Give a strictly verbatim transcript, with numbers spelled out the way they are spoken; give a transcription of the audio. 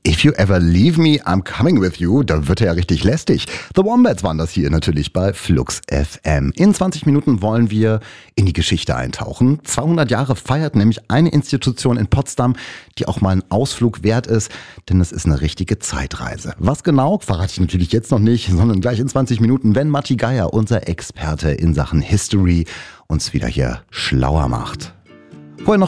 If You Ever Leave Me, I'm Coming With You, da wird er ja richtig lästig. The Wombats waren das hier natürlich bei Flux F M. In zwanzig Minuten wollen wir in die Geschichte eintauchen. zweihundert Jahre feiert nämlich eine Institution in Potsdam, die auch mal einen Ausflug wert ist, denn es ist eine richtige Zeitreise. Was genau, verrate ich natürlich jetzt noch nicht, sondern gleich in zwanzig Minuten, wenn Matti Geier, unser Experte in Sachen History, uns wieder hier schlauer macht. Vorher noch